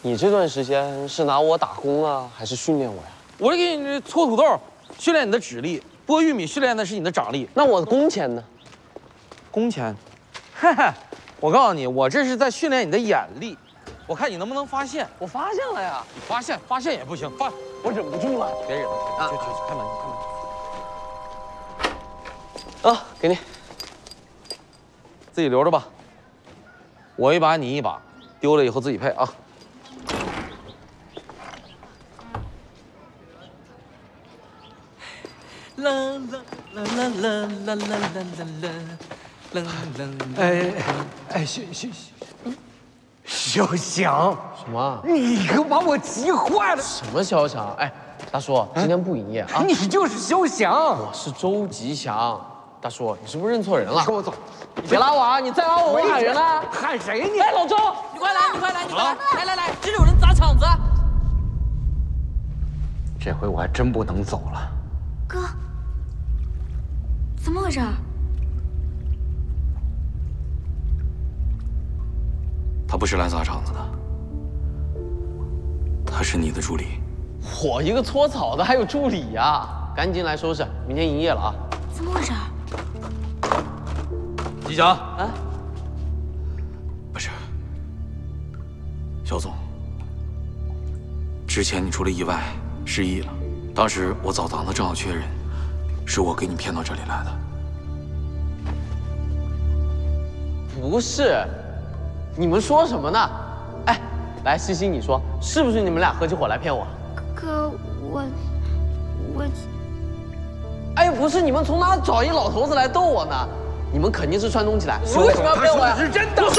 你这段时间是拿我打工啊，还是训练我呀？ 我是给你搓土豆，训练你的指力；剥玉米，训练的是你的掌力。 那我的工钱呢？ 工钱，哈哈，我告诉你，我这是在训练你的眼力，我看你能不能发现。 我发现了呀。 发现也不行， 我忍不住了。 别忍了，去开门。 啊，给你， 自己留着吧。我一把，你一把，丢了以后自己配啊。啦啦啦啦啦啦啦啦啦！ 小翔， 什么？ 你可把我急坏了！ 什么肖翔？哎，大叔，今天不营业啊。 你就是肖翔， 我是周吉祥。大叔，你是不是认错人了？ 跟我走。 你别拉我啊！你再拉我，我喊人了。 喊谁你？ 哎，老周， 你快来！来，这里有人砸场子。 这回我还真不能走了。 哥，怎么回事？ 他不是来砸场子的，他是你的助理。 我一个搓澡的还有助理呀！赶紧来收拾，明天营业了啊！ 怎么回事？ 吉祥啊， 不是，肖总，之前你出了意外，失忆了。当时我澡堂子正好缺人，是我给你骗到这里来的。 不是，你们说什么呢？哎，来，西西，你说是不是你们俩合起伙来骗我？ 哥，我…… 哎，不是，你们从哪找一老头子来逗我呢？你们肯定是串通起来。为什么要骗我呀？ 是真的。